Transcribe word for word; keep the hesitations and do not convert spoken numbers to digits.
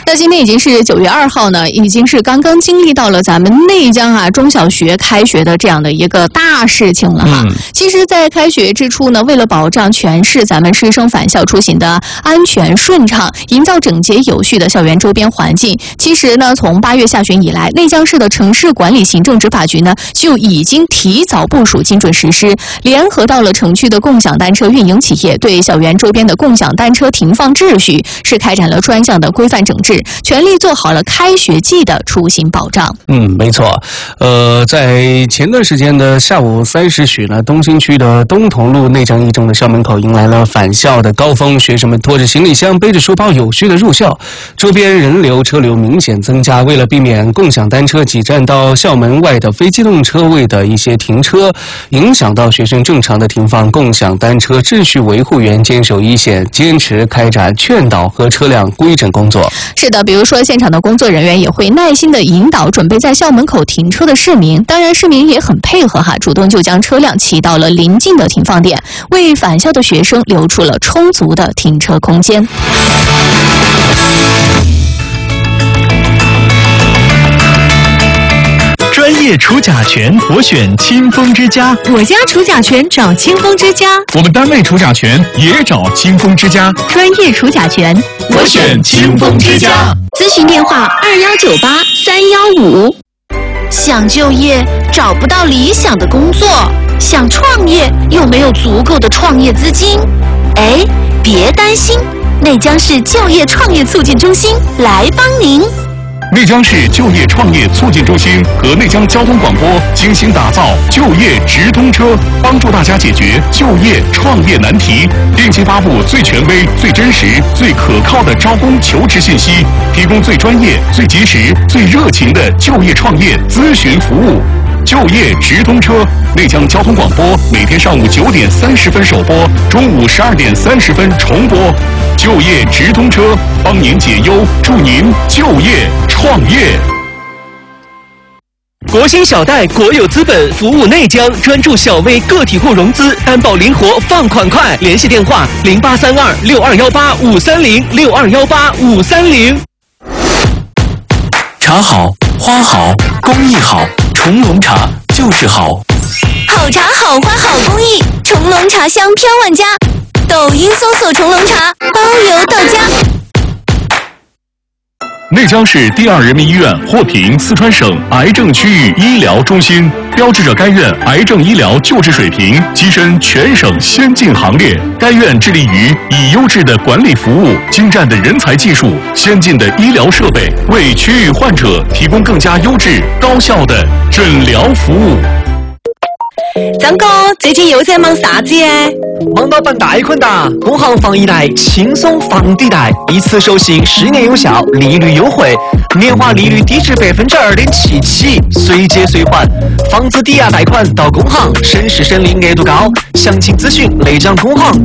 那今天已经是九月二号呢，已经是刚刚经历到了咱们内江啊中小学开学的这样的一个大事情了哈。嗯、其实，在开学之初呢，为了保障全市咱们师生返校出行的安全顺畅，营造整洁有序的校园周边环境，其实呢，从八月下旬以来，内江市的城市管理行政执法局呢就已经提早部署、精准实施，联合到了城区的共享单车运营企业，对校园周边的共享单车停放秩序是开展了专项的规范整治，全力做好了开学季的出行保障。 嗯，没错。呃，在前段时间的下午三时许呢，东新区的东同路内江一中的校门口迎来了返校的高峰，学生们拖着行李箱、背着书包有序的入校，周边人流车流明显增加。为了避免共享单车挤占到校门外的非机动车位的一些停车，影响到学生正常的停放，共享单车秩序维护员坚守一线，坚持开展劝导和车辆规整工作。 是的，比如说现场的工作人员也会耐心的引导准备在校门口停车的市民，当然市民也很配合哈，主动就将车辆骑到了邻近的停放点，为返校的学生留出了充足的停车空间。 专业除甲醛，我选清风之家。 我家除甲醛找清风之家。 我们单位除甲醛也找清风之家。 专业除甲醛， 我选清风之家。 咨询电话二幺九八三幺五。 想就业找不到理想的工作，想创业又没有足够的创业资金。哎，别担心，内江市就业创业促进中心来帮您。 内江市就业创业促进中心和内江交通广播精心打造就业直通车，帮助大家解决就业创业难题，定期发布最权威、最真实、最可靠的招工求职信息，提供最专业、最及时、最热情的就业创业咨询服务。就业直通车，内江交通广播每天上午九点三十分首播，中午十二点三十分重播。就业直通车，帮您解忧，祝您就业创业。 国兴小贷国有资本服务内江，专注小微个体户融资，担保灵活，放款快。联系电话零八三二六二幺八五三零六二幺八五三零。 茶好，花好，工艺好，重龙茶就是好。 好茶好花好工艺，重龙茶香飘万家。抖音搜索重龙茶，包邮到家。 内江市第二人民医院获评四川省癌症区域医疗中心，标志着该院癌症医疗救治水平跻身全省先进行列。该院致力于以优质的管理服务、精湛的人才技术、先进的医疗设备，为区域患者提供更加优质、高效的诊疗服务。 张哥，最近又在忙啥子耶？ 忙到办贷款哒！工行房一贷轻松房抵贷，一次授信十年有效，利率优惠，年化利率低至百分之二点七起，随借随还。房子抵押贷款到工行，省时省力，额度高。详情咨询内江工行